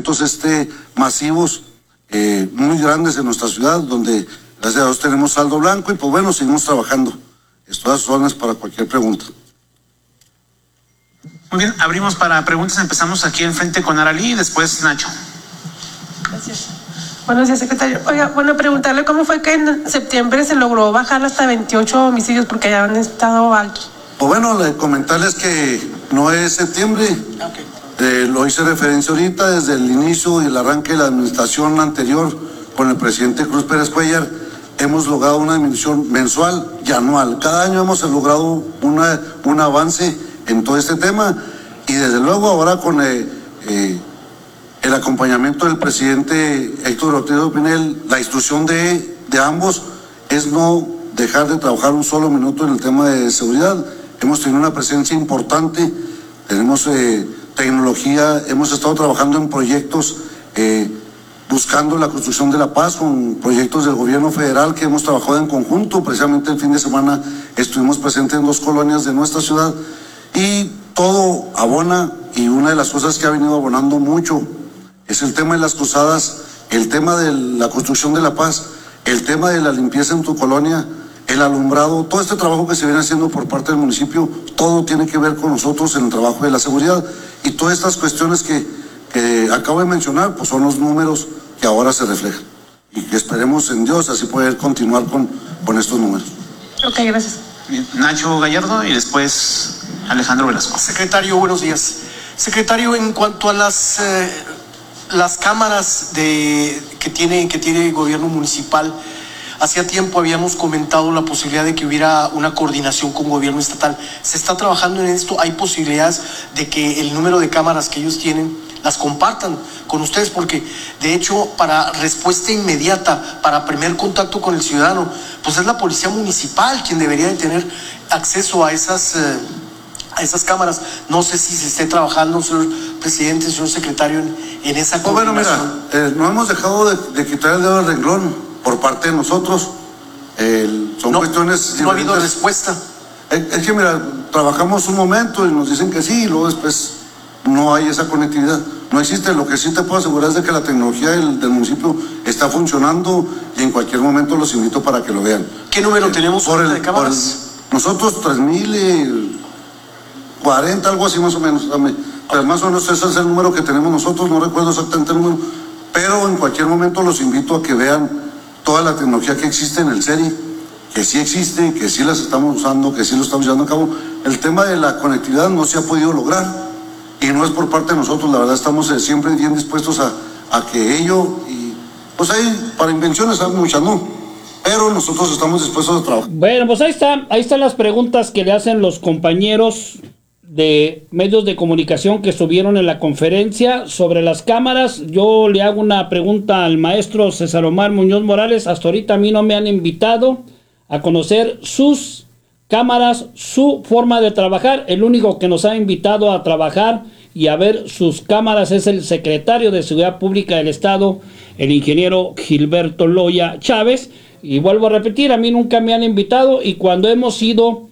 eventos masivos, muy grandes en nuestra ciudad, donde gracias a Dios tenemos saldo blanco y pues bueno, seguimos trabajando. Estoy a sus órdenes para cualquier pregunta. Muy bien, abrimos para preguntas. Empezamos aquí enfrente con Aralí y después Nacho. Gracias. Buenos días, secretario. Oiga, bueno, preguntarle cómo fue que en septiembre se logró bajar hasta 28 homicidios porque ya han estado altos. Pues bueno, comentarles que no es septiembre. Okay. Lo hice referencia ahorita desde el inicio y el arranque de la administración anterior con el presidente Cruz Pérez Cuellar. Hemos logrado una disminución mensual y anual. Cada año hemos logrado un avance en todo este tema y desde luego ahora con el acompañamiento del presidente Héctor Ortiz Pinel, la instrucción de ambos es no dejar de trabajar un solo minuto en el tema de seguridad. Hemos tenido una presencia importante, tenemos tecnología, hemos estado trabajando en proyectos buscando la construcción de la paz con proyectos del gobierno federal que hemos trabajado en conjunto. Precisamente el fin de semana estuvimos presentes en 2 colonias de nuestra ciudad y todo abona, y una de las cosas que ha venido abonando mucho es el tema de las cruzadas, el tema de la construcción de la paz, el tema de la limpieza en tu colonia, el alumbrado, todo este trabajo que se viene haciendo por parte del municipio, todo tiene que ver con nosotros en el trabajo de la seguridad. Y todas estas cuestiones que acabo de mencionar, pues son los números que ahora se reflejan. Y que esperemos en Dios así poder continuar con estos números. Ok, gracias. Bien, Nacho Gallardo y después Alejandro Velasco. Secretario, buenos días. Secretario, en cuanto a las cámaras que tiene el gobierno municipal, hacía tiempo habíamos comentado la posibilidad de que hubiera una coordinación con gobierno estatal. ¿Se está trabajando en esto? ¿Hay posibilidades de que el número de cámaras que ellos tienen las compartan con ustedes? Porque de hecho, para respuesta inmediata, para primer contacto con el ciudadano, pues es la policía municipal quien debería de tener acceso a esas cámaras. No sé si se esté trabajando, señor presidente, señor secretario, en esa coordinación. Bueno, mira, no hemos dejado de quitar el dedo del renglón por parte de nosotros. Son cuestiones... No ha habido respuesta. Es que mira, trabajamos un momento y nos dicen que sí, y luego después no hay esa conectividad. No existe. Lo que sí te puedo asegurar es de que la tecnología del municipio está funcionando y en cualquier momento los invito para que lo vean. ¿Qué número tenemos de cámaras? Nosotros 3,040, algo así más o menos. Pero más o menos ese es el número que tenemos nosotros, no recuerdo exactamente el número, pero en cualquier momento los invito a que vean toda la tecnología que existe en el CERI, que sí existe, que sí las estamos usando, que sí lo estamos llevando a cabo. El tema de la conectividad no se ha podido lograr y no es por parte de nosotros. La verdad estamos siempre bien dispuestos a que ello, y pues ahí para invenciones hay muchas, no, pero nosotros estamos dispuestos a trabajar. Bueno, pues ahí están las preguntas que le hacen los compañeros de medios de comunicación que estuvieron en la conferencia sobre las cámaras. Yo le hago una pregunta al maestro César Omar Muñoz Morales. Hasta ahorita a mí no me han invitado a conocer sus cámaras, su forma de trabajar. El único que nos ha invitado a trabajar y a ver sus cámaras es el secretario de Seguridad Pública del Estado, el ingeniero Gilberto Loya Chávez. Y vuelvo a repetir, a mí nunca me han invitado, y cuando hemos ido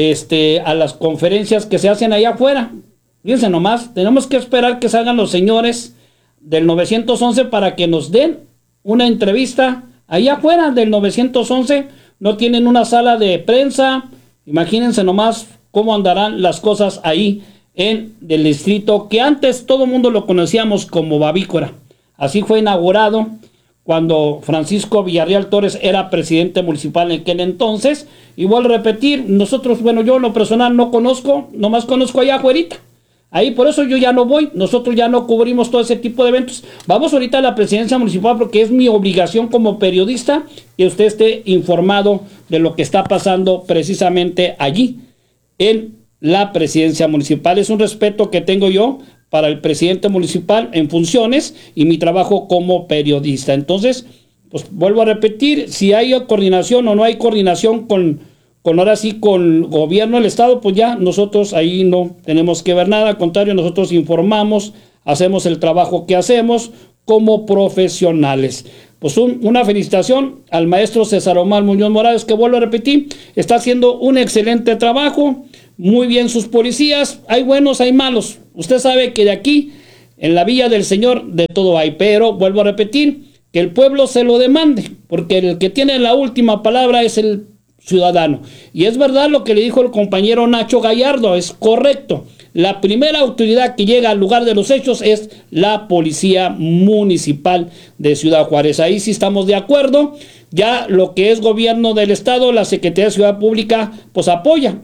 a las conferencias que se hacen allá afuera, fíjense nomás, tenemos que esperar que salgan los señores del 911 para que nos den una entrevista allá afuera del 911. No tienen una sala de prensa. Imagínense nomás cómo andarán las cosas ahí en el distrito que antes todo el mundo lo conocíamos como Babícora. Así fue inaugurado cuando Francisco Villarreal Torres era presidente municipal en aquel entonces. Y vuelvo a repetir, nosotros, bueno, yo en lo personal no conozco, nomás conozco allá afuerita. Ahí por eso yo ya no voy, nosotros ya no cubrimos todo ese tipo de eventos. Vamos ahorita a la presidencia municipal porque es mi obligación como periodista que usted esté informado de lo que está pasando precisamente allí en la presidencia municipal. Es un respeto que tengo yo para el presidente municipal en funciones y mi trabajo como periodista. Entonces, pues vuelvo a repetir, si hay coordinación o no hay coordinación con ahora sí con gobierno del estado, pues ya nosotros ahí no tenemos que ver nada. Al contrario, nosotros informamos, hacemos el trabajo que hacemos como profesionales. Pues una felicitación al maestro César Omar Muñoz Morales, que vuelvo a repetir, está haciendo un excelente trabajo, muy bien sus policías, hay buenos, hay malos. Usted sabe que de aquí En la villa del Señor de todo hay, pero vuelvo a repetir, que el pueblo se lo demande, porque el que tiene la última palabra es el ciudadano. Y es verdad lo que le dijo el compañero Nacho Gallardo, es correcto. La primera autoridad que llega al lugar de los hechos es la Policía Municipal de Ciudad Juárez. Ahí sí estamos de acuerdo. Ya lo que es gobierno del estado, la Secretaría de Ciudad Pública, pues apoya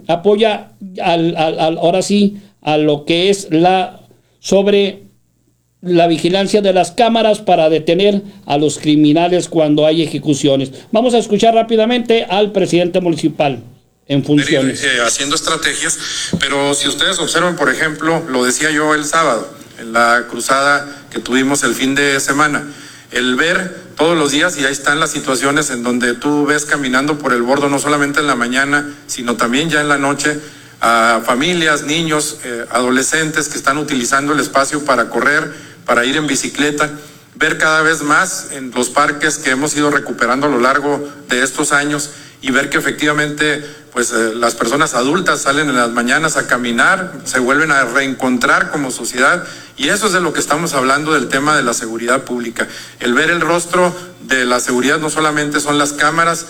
ahora sí a lo que es sobre la vigilancia de las cámaras para detener a los criminales cuando hay ejecuciones. Vamos a escuchar rápidamente al presidente municipal en funciones. Haciendo estrategias, pero si ustedes observan, por ejemplo, lo decía yo el sábado, en la cruzada que tuvimos el fin de semana, el ver todos los días, y ahí están las situaciones en donde tú ves caminando por el bordo, no solamente en la mañana, sino también ya en la noche, a familias, niños, adolescentes que están utilizando el espacio para correr, para ir en bicicleta, ver cada vez más en los parques que hemos ido recuperando a lo largo de estos años y ver que efectivamente pues las personas adultas salen en las mañanas a caminar, se vuelven a reencontrar como sociedad, y eso es de lo que estamos hablando del tema de la seguridad pública. El ver el rostro de la seguridad no solamente son las cámaras,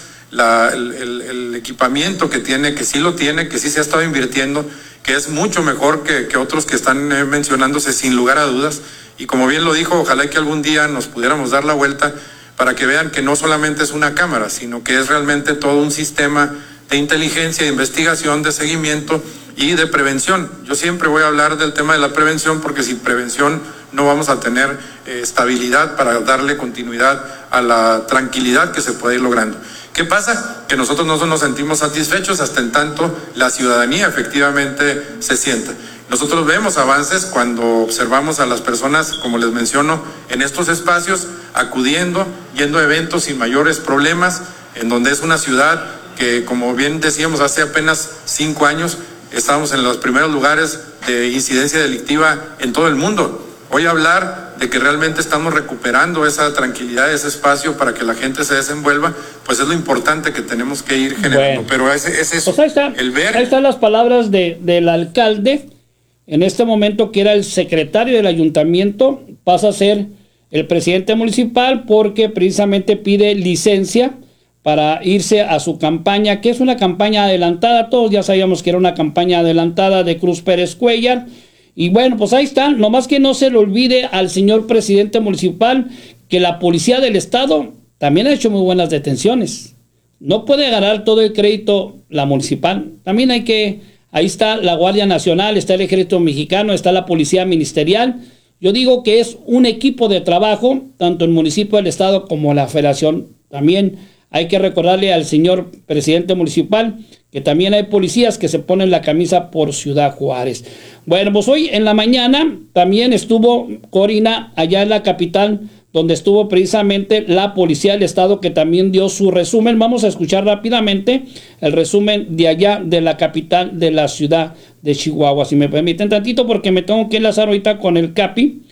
el equipamiento que tiene, que sí lo tiene, que sí se ha estado invirtiendo, que es mucho mejor que otros que están mencionándose sin lugar a dudas, y como bien lo dijo, ojalá que algún día nos pudiéramos dar la vuelta para que vean que no solamente es una cámara, sino que es realmente todo un sistema de inteligencia, de investigación, de seguimiento y de prevención. Yo siempre voy a hablar del tema de la prevención, porque sin prevención no vamos a tener estabilidad para darle continuidad a la tranquilidad que se puede ir logrando. ¿Qué pasa? Que nosotros no nos sentimos satisfechos hasta en tanto la ciudadanía efectivamente se sienta. Nosotros vemos avances cuando observamos a las personas, como les menciono, en estos espacios, acudiendo, yendo a eventos sin mayores problemas, en donde es una ciudad que, como bien decíamos, hace apenas 5 años estábamos en los primeros lugares de incidencia delictiva en todo el mundo. Hoy hablar de que realmente estamos recuperando esa tranquilidad, ese espacio para que la gente se desenvuelva, pues es lo importante que tenemos que ir generando. Bueno, pero es eso, pues ahí están las palabras del alcalde, en este momento, que era el secretario del ayuntamiento, pasa a ser el presidente municipal, porque precisamente pide licencia para irse a su campaña, que es una campaña adelantada. Todos ya sabíamos que era una campaña adelantada de Cruz Pérez Cuellar. Y bueno, pues ahí están. Nomás que no se le olvide al señor presidente municipal que la policía del estado también ha hecho muy buenas detenciones. No puede ganar todo el crédito la municipal. También ahí está la Guardia Nacional, está el Ejército Mexicano, está la Policía Ministerial. Yo digo que es un equipo de trabajo, tanto el municipio del estado como la federación. También hay que recordarle al señor presidente municipal que también hay policías que se ponen la camisa por Ciudad Juárez. Bueno, pues hoy en la mañana también estuvo Corina allá en la capital, donde estuvo precisamente la policía del estado, que también dio su resumen. Vamos a escuchar rápidamente el resumen de allá de la capital de la ciudad de Chihuahua, si me permiten tantito, porque me tengo que enlazar ahorita con el CAPI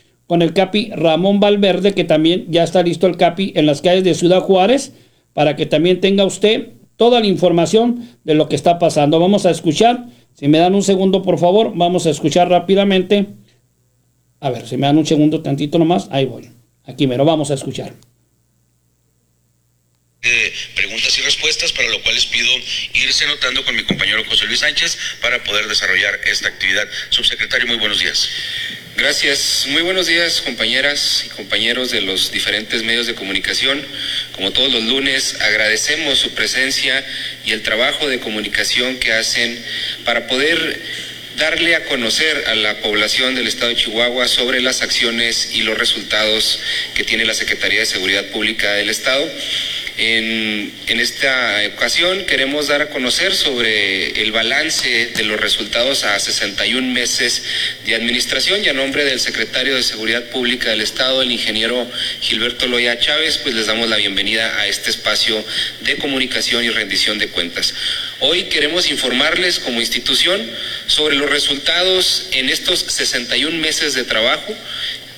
Ramón Valverde, que también ya está listo el CAPI en las calles de Ciudad Juárez, para que también tenga usted toda la información de lo que está pasando. Vamos a escuchar, si me dan un segundo por favor, vamos a escuchar rápidamente. A ver, si me dan un segundo tantito nomás, ahí voy. Aquí mero, vamos a escuchar. Preguntas y respuestas, para lo cual les pido irse anotando con mi compañero José Luis Sánchez para poder desarrollar esta actividad. Subsecretario, muy buenos días. Gracias. Muy buenos días, compañeras y compañeros de los diferentes medios de comunicación. Como todos los lunes, agradecemos su presencia y el trabajo de comunicación que hacen para poder darle a conocer a la población del estado de Chihuahua sobre las acciones y los resultados que tiene la Secretaría de Seguridad Pública del estado. En esta ocasión queremos dar a conocer sobre el balance de los resultados a 61 meses de administración, y a nombre del secretario de Seguridad Pública del Estado, el ingeniero Gilberto Loya Chávez, pues les damos la bienvenida a este espacio de comunicación y rendición de cuentas. Hoy queremos informarles como institución sobre los resultados en estos 61 meses de trabajo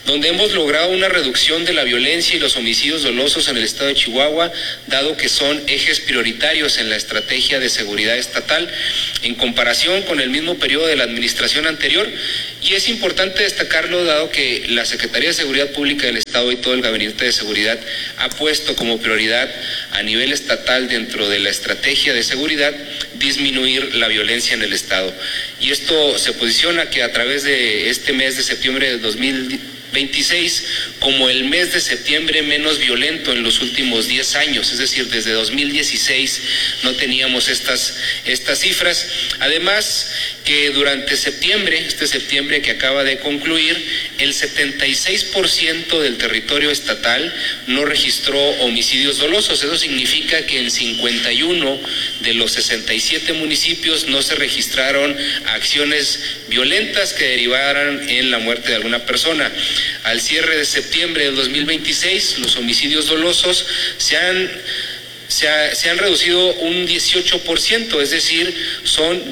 donde hemos logrado una reducción de la violencia y los homicidios dolosos en el estado de Chihuahua, dado que son ejes prioritarios en la estrategia de seguridad estatal en comparación con el mismo periodo de la administración anterior. Y es importante destacarlo, dado que la Secretaría de Seguridad Pública del Estado y todo el Gabinete de Seguridad ha puesto como prioridad a nivel estatal dentro de la estrategia de seguridad disminuir la violencia en el Estado. Y esto se posiciona que a través de este mes de septiembre de 2026 como el mes de septiembre menos violento en los últimos 10 años, es decir, desde 2016 no teníamos estas cifras. Además, que durante septiembre, este septiembre que acaba de concluir, el 76% del territorio estatal no registró homicidios dolosos. Eso significa que en 51 de los 67 municipios no se registraron acciones violentas que derivaran en la muerte de alguna persona. Al cierre de septiembre del 2026, los homicidios dolosos se han reducido un 18%, es decir, son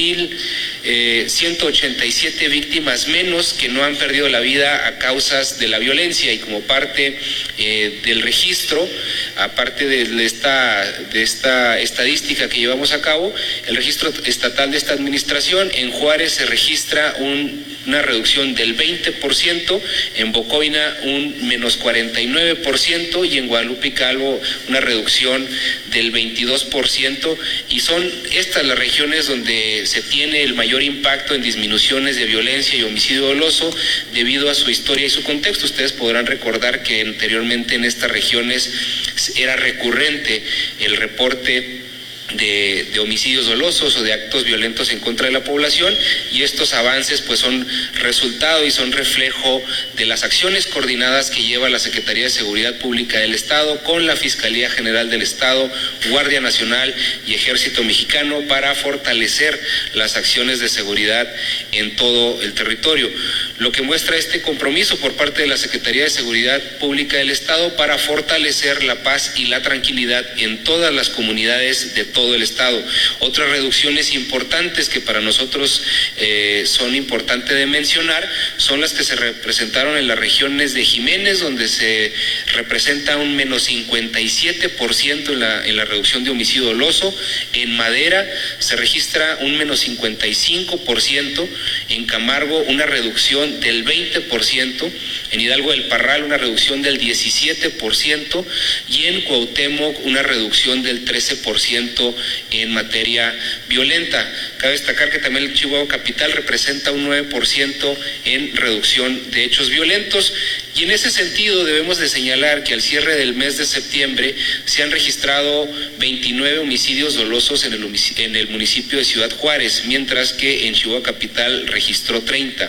2.187 víctimas menos que no han perdido la vida a causas de la violencia. Y como parte del registro, aparte de esta estadística que llevamos a cabo, el registro estatal de esta administración, en Juárez se registra una reducción del 20%, en Bocoina un menos 49% y en Guadalupe y Calvo una reducción del 22%, y son estas las regiones donde se tiene el mayor impacto en disminuciones de violencia y homicidio doloso debido a su historia y su contexto. Ustedes podrán recordar que anteriormente en estas regiones era recurrente el reporte de homicidios dolosos o de actos violentos en contra de la población, y estos avances pues son resultado y son reflejo de las acciones coordinadas que lleva la Secretaría de Seguridad Pública del Estado con la Fiscalía General del Estado, Guardia Nacional y Ejército Mexicano para fortalecer las acciones de seguridad en todo el territorio, lo que muestra este compromiso por parte de la Secretaría de Seguridad Pública del Estado para fortalecer la paz y la tranquilidad en todas las comunidades de todo el Estado. Otras reducciones importantes que para nosotros son importantes de mencionar son las que se representaron en las regiones de Jiménez, donde se representa un menos 57% en la reducción de homicidio doloso. En Madera se registra un menos 55%, en Camargo una reducción del 20%, en Hidalgo del Parral una reducción del 17% y en Cuauhtémoc una reducción del 13% en materia violenta. Cabe destacar que también el Chihuahua Capital representa un 9% en reducción de hechos violentos, y en ese sentido debemos de señalar que al cierre del mes de septiembre se han registrado 29 homicidios dolosos en el municipio de Ciudad Juárez, mientras que en Chihuahua Capital registró 30.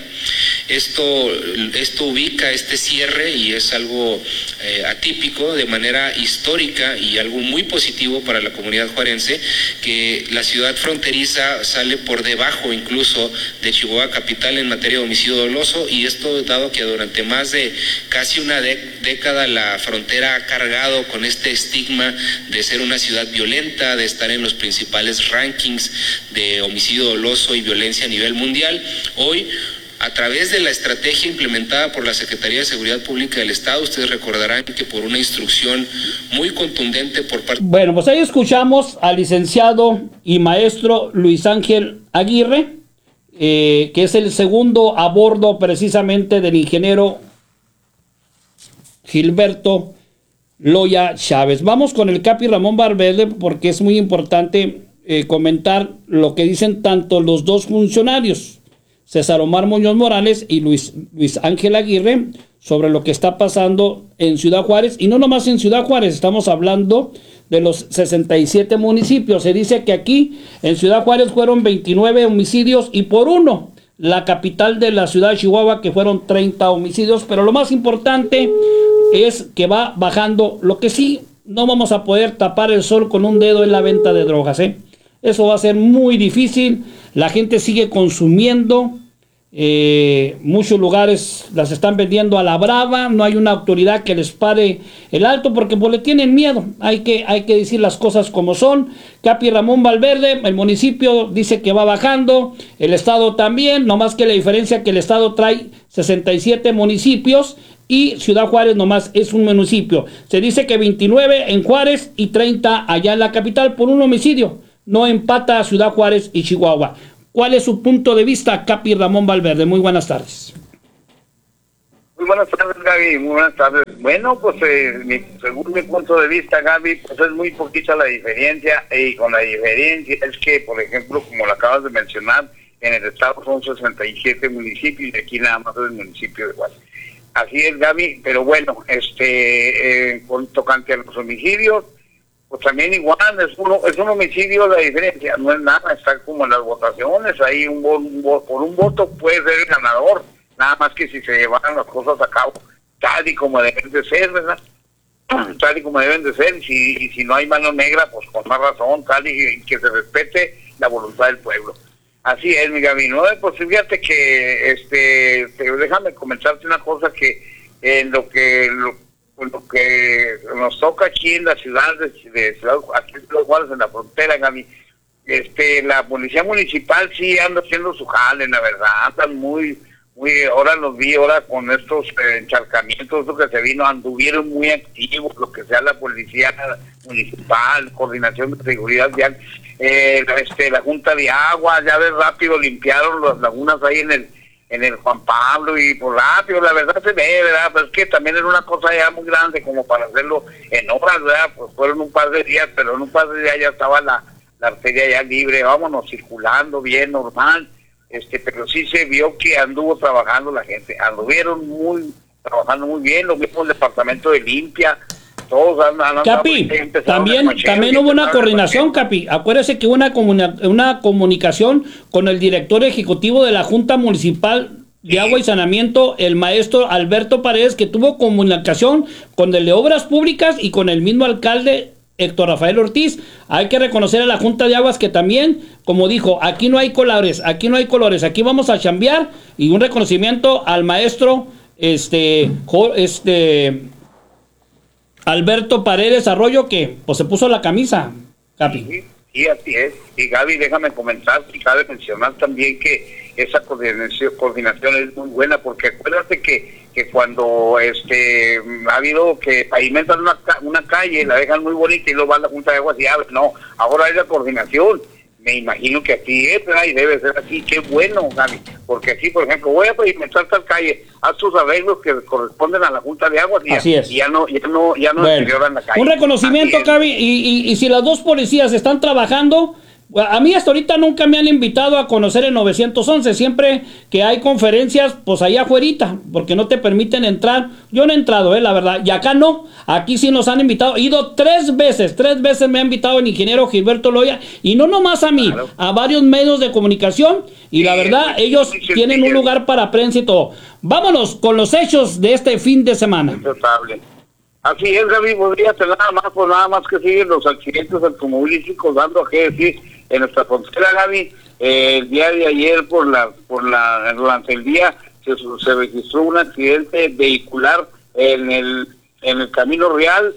Esto ubica este cierre, y es algo atípico de manera histórica y algo muy positivo para la comunidad juarense, que la ciudad fronteriza sale por debajo incluso de Chihuahua Capital en materia de homicidio doloso, y esto dado que durante más de casi una década la frontera ha cargado con este estigma de ser una ciudad violenta, de estar en los principales rankings de homicidio doloso y violencia a nivel mundial. Hoy, a través de la estrategia implementada por la Secretaría de Seguridad Pública del Estado, ustedes recordarán que por una instrucción muy contundente por parte... Bueno, pues ahí escuchamos al licenciado y maestro Luis Ángel Aguirre, que es el segundo a bordo precisamente del ingeniero Gilberto Loya Chávez. Vamos con el Capi Ramón Valverde, porque es muy importante comentar lo que dicen tanto los dos funcionarios, César Omar Muñoz Morales y Luis Ángel Aguirre, sobre lo que está pasando en Ciudad Juárez, y no nomás en Ciudad Juárez, estamos hablando de los 67 municipios. Se dice que aquí en Ciudad Juárez fueron 29 homicidios y por uno la capital de la ciudad de Chihuahua, que fueron 30 homicidios, pero lo más importante es que va bajando. Lo que sí, no vamos a poder tapar el sol con un dedo en la venta de drogas, Eso va a ser muy difícil. La gente sigue consumiendo muchos lugares las están vendiendo a la brava, no hay una autoridad que les pare el alto porque pues le tienen miedo, hay que decir las cosas como son. Capi Ramón Valverde, el municipio dice que va bajando, el estado también, nomás que la diferencia que el estado trae 67 municipios y Ciudad Juárez nomás es un municipio. Se dice que 29 en Juárez y 30 allá en la capital por un homicidio, no empata a Ciudad Juárez y Chihuahua. ¿Cuál es su punto de vista, Capi Ramón Valverde? Muy buenas tardes. Muy buenas tardes, Gaby. Muy buenas tardes. Bueno, pues según mi punto de vista, Gaby, pues es muy poquita la diferencia. Y con la diferencia es que, por ejemplo, como lo acabas de mencionar, en el estado son 67 municipios y aquí nada más es el municipio de Juárez. Así es, Gaby. Pero bueno, con tocante a los homicidios, pues también igual, es un homicidio, la diferencia no es nada, está como en las votaciones, ahí por un voto puede ser el ganador, nada más que si se llevaran las cosas a cabo tal y como deben de ser, ¿verdad? Tal y como deben de ser, y si no hay mano negra, pues con más razón, tal y que se respete la voluntad del pueblo. Así es, mi Gaby, ¿no? Pues fíjate que, déjame comentarte una cosa que en lo que nos toca aquí en la ciudad aquí en Ciudad Juárez, en la frontera, Gaby, la policía municipal sí anda haciendo su jale, la verdad, andan muy, ahora los vi, ahora con estos encharcamientos, lo que se vino, anduvieron muy activos, lo que sea la policía municipal, coordinación de seguridad vial, la Junta de Agua, ya ves, rápido limpiaron las lagunas ahí en el Juan Pablo y por rápido, la verdad se ve, ¿verdad? Pero es que también era una cosa ya muy grande como para hacerlo en horas, ¿verdad? Pues fueron un par de días, pero en un par de días ya estaba la arteria ya libre, vámonos, circulando bien, normal, pero sí se vio que anduvo trabajando la gente, trabajando muy bien, lo mismo el departamento de limpia, todos Capi, también hubo una coordinación, Capi. Acuérdese que hubo una comunicación con el director ejecutivo de la Junta Municipal de Agua y Saneamiento, el maestro Alberto Paredes, que tuvo comunicación con el de Obras Públicas y con el mismo alcalde Héctor Rafael Ortiz. Hay que reconocer a la Junta de Aguas que también, como dijo, aquí no hay colores, aquí vamos a chambear, y un reconocimiento al maestro Alberto Paredes Arroyo, que pues se puso la camisa, Capi. Sí, así es. Y Gaby, déjame comentar, y cabe mencionar también que esa coordinación es muy buena, porque acuérdate que cuando ha habido que pavimentan una calle, la dejan muy bonita y luego va a la Junta de Aguas y abre, no, ahora hay la coordinación. Me imagino que así es, ¿verdad? Y debe ser así. Qué bueno, Gaby, porque aquí, por ejemplo, voy a pavimentar tal calle, haz tus arreglos que corresponden a la Junta de Aguas y ya no deterioran la calle. Un reconocimiento, Gaby, y si las dos policías están trabajando, a mí hasta ahorita nunca me han invitado a conocer el 911, siempre que hay conferencias, pues allá afuerita, porque no te permiten entrar. Yo no he entrado, la verdad, y acá no, aquí sí nos han invitado, he ido tres veces me ha invitado el ingeniero Gilberto Loya, y no nomás a mí, claro, a varios medios de comunicación, y la verdad, ellos tienen un lugar para prensa y todo. Vámonos con los hechos de este fin de semana. Así es, Gaby, podría ser nada más que siguen los accidentes automovilísticos dando a qué decir en nuestra frontera, Gaby. El día de ayer, durante el día, se registró un accidente vehicular en el Camino Real,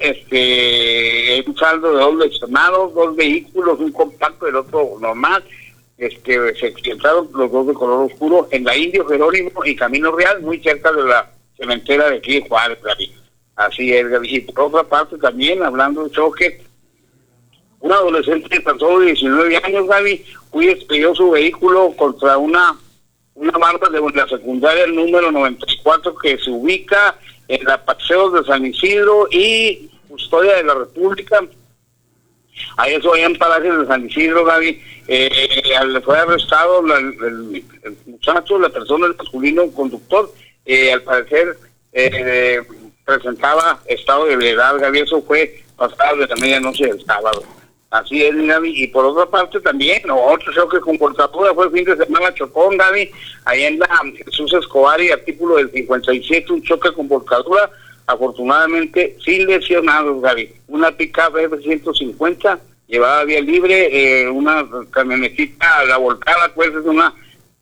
un saldo de 2 lesionados, 2 vehículos, un compacto y el otro normal, se accidentaron los 2 de color oscuro en la Indio Jerónimo y Camino Real, muy cerca de la cementera de aquí de Juárez, Gaby. Así es, Gaby. Y por otra parte también, hablando de choque, un adolescente de tan solo 19 años, Gaby, estrelló su vehículo contra una barda de la secundaria número 94 que se ubica en la Paseos de San Isidro y Custodia de la República. A eso hay en parajes de San Isidro, Gaby. Fue arrestado el muchacho, la persona, el masculino conductor, al parecer presentaba estado de ebriedad, Gaby. Eso fue pasado de la medianoche del sábado. Así es, Gaby. Y por otra parte también, otro choque con volcadura fue el fin de semana Chocón, Gaby, ahí en la Jesús Escobar y artículo del 57, un choque con volcadura, afortunadamente sin lesionados, Gaby. Una pick-up F-150 llevaba vía libre, una camionetita, la volcada, pues es una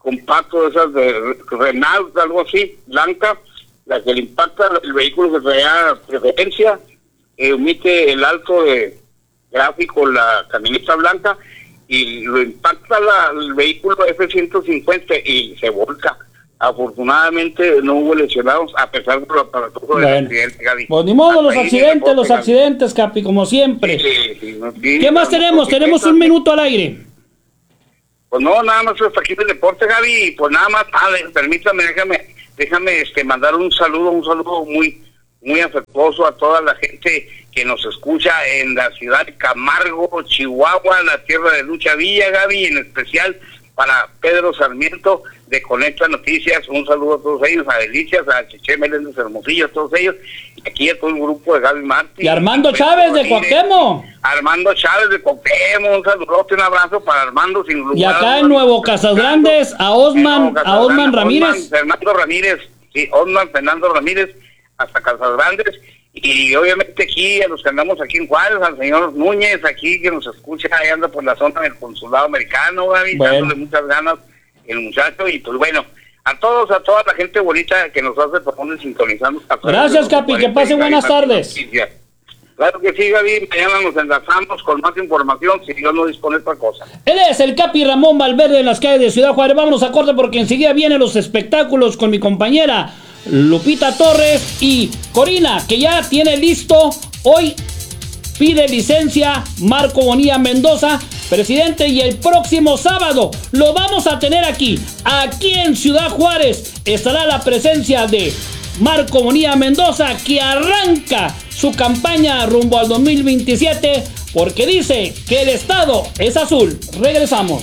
compacto, esas de Renault, algo así, blanca, la que le impacta el vehículo que traía preferencia, omite el alto de gráfico, la camioneta blanca, y lo impacta el vehículo F-150 y se volca. Afortunadamente no hubo lesionados, a pesar de lo aparatoso del accidente, Gaby. Pues ni modo, los accidentes, Capi, como siempre. Sí, ¿Qué más tenemos? Tenemos un minuto al aire. Pues no, nada más hasta aquí del deporte, Gaby, y pues nada más, permítame, déjame mandar un saludo muy afectuoso a toda la gente que nos escucha en la ciudad de Camargo, Chihuahua, la tierra de Lucha Villa, Gaby, en especial para Pedro Sarmiento de Conecta Noticias. Un saludo a todos ellos, a Delicias, a Chiché Meléndez Hermosillo, a todos ellos, y aquí a todo el grupo de Gaby Martí. Y Armando Chávez de Cuauhtémoc. Armando Chávez de Cuauhtémoc, un saludote, un abrazo para Armando sin lugar. Y acá en Nuevo Casas Grandes, a Osman Ramírez. Fernando Ramírez, sí, Osman Fernando Ramírez, hasta Casas Grandes. Y obviamente aquí, a los que andamos aquí en Juárez, al señor Núñez, aquí que nos escucha, ahí anda por la zona del consulado americano, Gaby, dándole muchas ganas el muchacho, y pues bueno, a toda la gente bonita que nos hace por donde sintonizando. Gracias, Capi, que pasen buenas tardes. Claro que sí, Gaby, mañana nos enlazamos con más información, si Dios no dispone otra cosa. Él es el Capi Ramón Valverde en las calles de Ciudad Juárez. Vámonos a corte porque enseguida vienen los espectáculos con mi compañera Lupita Torres y Corina, que ya tiene listo. Hoy pide licencia Marco Bonilla Mendoza, presidente, y el próximo sábado lo vamos a tener aquí en Ciudad Juárez. Estará la presencia de Marco Bonilla Mendoza, que arranca su campaña rumbo al 2027 porque dice que el estado es azul. Regresamos.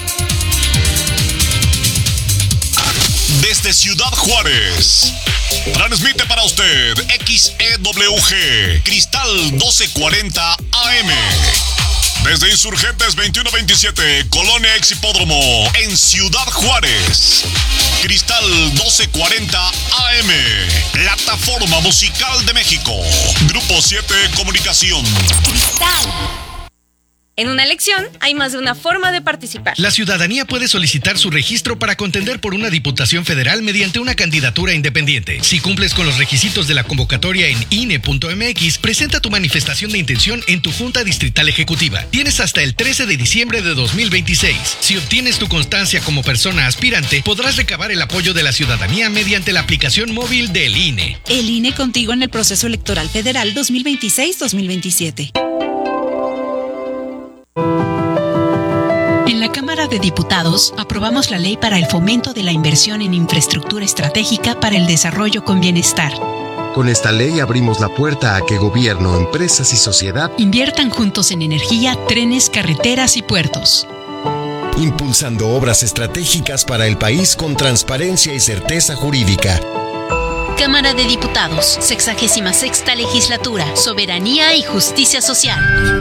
Desde Ciudad Juárez, transmite para usted XEWG Cristal 1240 AM. Desde Insurgentes 2127, Colonia Ex Hipódromo, en Ciudad Juárez. Cristal 1240 AM, plataforma musical de México. Grupo 7 Comunicación. Cristal. En una elección hay más de una forma de participar. La ciudadanía puede solicitar su registro para contender por una diputación federal mediante una candidatura independiente. Si cumples con los requisitos de la convocatoria en INE.mx, presenta tu manifestación de intención en tu Junta Distrital Ejecutiva. Tienes hasta el 13 de diciembre de 2026. Si obtienes tu constancia como persona aspirante, podrás recabar el apoyo de la ciudadanía mediante la aplicación móvil del INE. El INE contigo en el proceso electoral federal 2026-2027. En la Cámara de Diputados aprobamos la ley para el fomento de la inversión en infraestructura estratégica para el desarrollo con bienestar. Con esta ley abrimos la puerta a que gobierno, empresas y sociedad inviertan juntos en energía, trenes, carreteras y puertos. Impulsando obras estratégicas para el país con transparencia y certeza jurídica. Cámara de Diputados, 66ª Legislatura, Soberanía y Justicia Social.